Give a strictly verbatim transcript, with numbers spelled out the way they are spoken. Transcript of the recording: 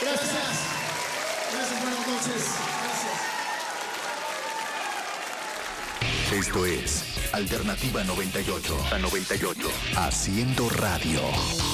Gracias. Gracias, buenas noches. Gracias. Esto es Alternativa noventa y ocho. A noventa y ocho. Haciendo radio.